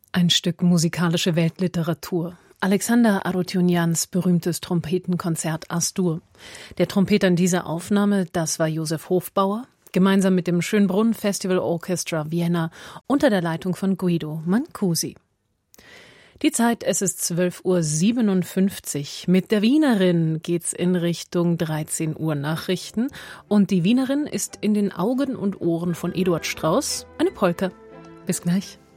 Ein Stück musikalische Weltliteratur. Alexander Arutyunjans berühmtes Trompetenkonzert As-Dur. Der Trompeter in dieser Aufnahme, das war Josef Hofbauer, gemeinsam mit dem Schönbrunn Festival Orchestra Vienna unter der Leitung von Guido Mancusi. Die Zeit, es ist 12:57 Uhr. Mit der Wienerin geht's in Richtung 13 Uhr Nachrichten. Und die Wienerin ist in den Augen und Ohren von Eduard Strauss eine Polka. Bis gleich.